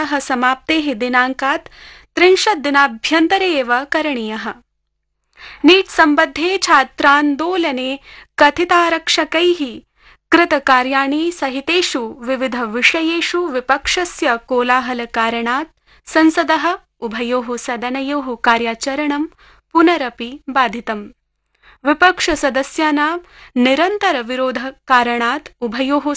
सत्राः समाप्तेः दिनाङ्कात् 30 दिनाभ्यन्तरे एव करणीयः। नीट् सम्बद्धे छात्रान्दोलने कथितारक्षकैः कृतकार्याणि सहितेषु विविधविषयेषु विपक्षस्य कोलाहलकारणात् संसदः उभयोः सदनयोः कार्याचरणं पुनरपि बाधितम्। विपक्षसदस्यानां निरन्तरविरोधकारणात् उभयोः